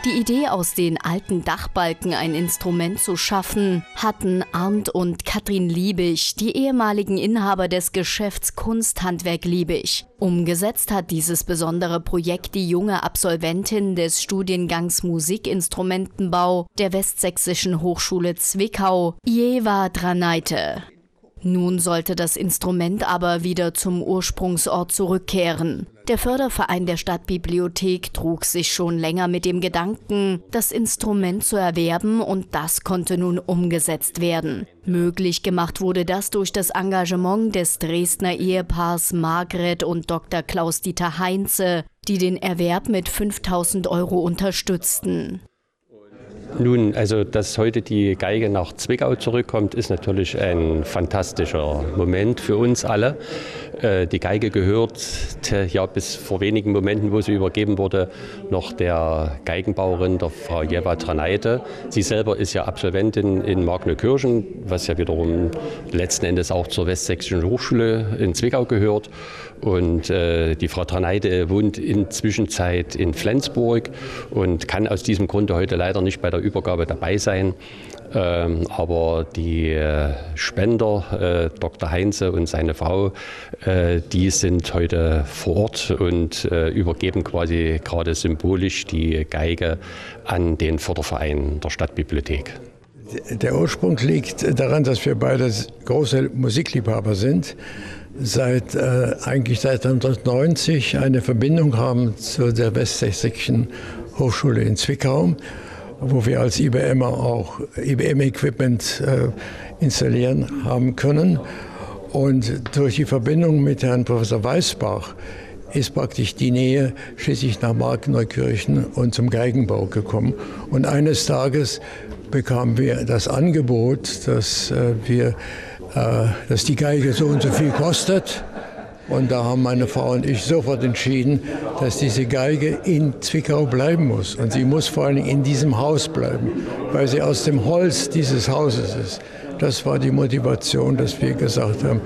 Die Idee, aus den alten Dachbalken ein Instrument zu schaffen, hatten Arndt und Katrin Liebig, die ehemaligen Inhaber des Geschäfts Kunsthandwerk Liebig. Umgesetzt hat dieses besondere Projekt die junge Absolventin des Studiengangs Musikinstrumentenbau der Westsächsischen Hochschule Zwickau, Ieva Draneite. Nun sollte das Instrument aber wieder zum Ursprungsort zurückkehren. Der Förderverein der Stadtbibliothek trug sich schon länger mit dem Gedanken, das Instrument zu erwerben, und das konnte nun umgesetzt werden. Möglich gemacht wurde das durch das Engagement des Dresdner Ehepaars Margret und Dr. Klaus-Dieter Heinze, die den Erwerb mit 5.000 € unterstützten. Nun, also dass heute die Geige nach Zwickau zurückkommt, ist natürlich ein fantastischer Moment für uns alle. Die Geige gehört ja bis vor wenigen Momenten, wo sie übergeben wurde, noch der Geigenbauerin, der Frau Ieva Draneite. Sie selber ist ja Absolventin in Markneukirchen, was ja wiederum letzten Endes auch zur Westsächsischen Hochschule in Zwickau gehört. Und die Frau Draneite wohnt inzwischen in Flensburg und kann aus diesem Grunde heute leider nicht bei der Übergabe dabei sein. Aber die Spender, Dr. Heinze und seine Frau, die sind heute vor Ort und übergeben quasi gerade symbolisch die Geige an den Förderverein der Stadtbibliothek. Der Ursprung liegt daran, dass wir beide große Musikliebhaber sind. Eigentlich seit 1990 eine Verbindung haben zu der Westsächsischen Hochschule in Zwickau, wo wir als IBMer auch IBM-Equipment installieren haben können. Und durch die Verbindung mit Herrn Professor Weißbach ist praktisch die Nähe schließlich nach Markneukirchen und zum Geigenbau gekommen. Und eines Tages bekamen wir das Angebot, dass die Geige so und so viel kostet. Und da haben meine Frau und ich sofort entschieden, dass diese Geige in Zwickau bleiben muss. Und sie muss vor allem in diesem Haus bleiben, weil sie aus dem Holz dieses Hauses ist. Das war die Motivation, dass wir gesagt haben,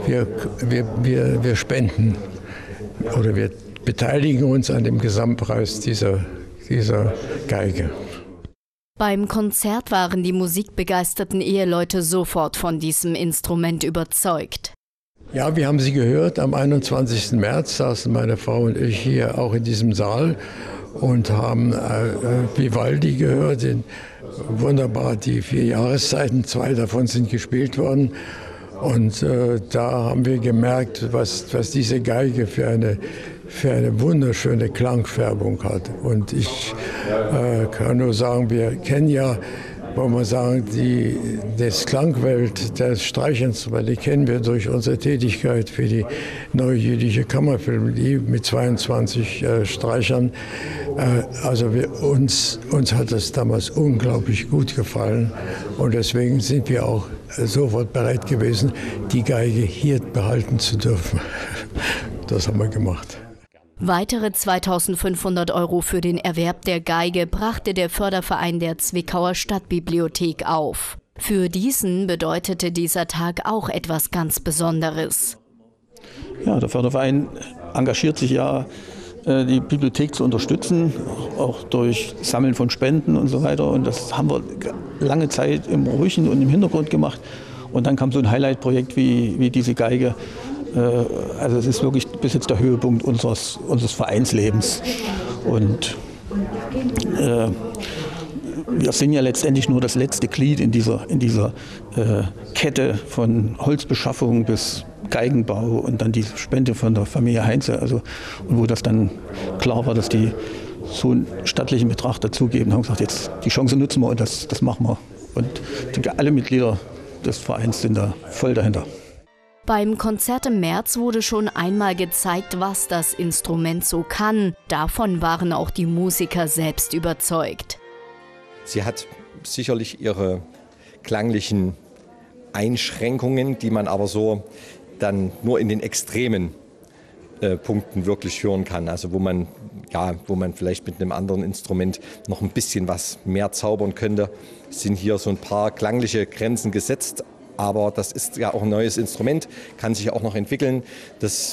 wir spenden oder wir beteiligen uns an dem Gesamtpreis dieser Geige. Beim Konzert waren die musikbegeisterten Eheleute sofort von diesem Instrument überzeugt. Ja, wir haben sie gehört. Am 21. März saßen meine Frau und ich hier auch in diesem Saal und haben Vivaldi gehört. Wunderbar, die 4 Jahreszeiten, 2 davon sind gespielt worden. Und da haben wir gemerkt, was diese Geige für eine wunderschöne Klangfärbung hat. Und ich kann nur sagen, wir kennen ja, wollen wir sagen, das Klangwelt des Streichinstruments, die kennen wir durch unsere Tätigkeit für die Neue Jüdische Kammerphilharmonie mit 22 Streichern. Also uns hat das damals unglaublich gut gefallen und deswegen sind wir auch sofort bereit gewesen, die Geige hier behalten zu dürfen. Das haben wir gemacht. Weitere 2.500 € für den Erwerb der Geige brachte der Förderverein der Zwickauer Stadtbibliothek auf. Für diesen bedeutete dieser Tag auch etwas ganz Besonderes. Ja, der Förderverein engagiert sich ja, die Bibliothek zu unterstützen, auch durch Sammeln von Spenden und so weiter. Und das haben wir lange Zeit im Ruhigen und im Hintergrund gemacht. Und dann kam so ein Highlight-Projekt wie diese Geige. Also es ist wirklich bis jetzt der Höhepunkt unseres Vereinslebens. Und wir sind ja letztendlich nur das letzte Glied in dieser Kette von Holzbeschaffung bis Geigenbau und dann die Spende von der Familie Heinze. Also, und wo das dann klar war, dass die so einen stattlichen Betrag dazugeben, haben gesagt, jetzt die Chance nutzen wir und das machen wir. Und ich denke, alle Mitglieder des Vereins sind da voll dahinter. Beim Konzert im März wurde schon einmal gezeigt, was das Instrument so kann. Davon waren auch die Musiker selbst überzeugt. Sie hat sicherlich ihre klanglichen Einschränkungen, die man aber so dann nur in den extremen Punkten wirklich hören kann. Also wo man vielleicht mit einem anderen Instrument noch ein bisschen was mehr zaubern könnte, sind hier so ein paar klangliche Grenzen gesetzt. Aber das ist ja auch ein neues Instrument, kann sich auch noch entwickeln. Das